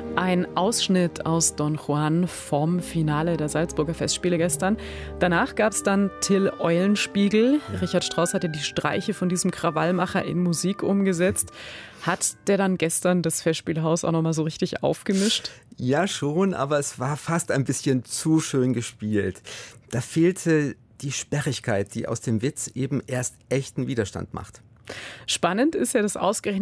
Ein Ausschnitt aus Don Juan vom Finale der Salzburger Festspiele gestern. Danach gab es dann Till Eulenspiegel. Richard Strauss hatte die Streiche von diesem Krawallmacher in Musik umgesetzt. Hat der dann gestern das Festspielhaus auch nochmal so richtig aufgemischt? Ja, schon, aber es war fast ein bisschen zu schön gespielt. Da fehlte die Sperrigkeit, die aus dem Witz eben erst echten Widerstand macht. Spannend ist ja, dass ausgerechnet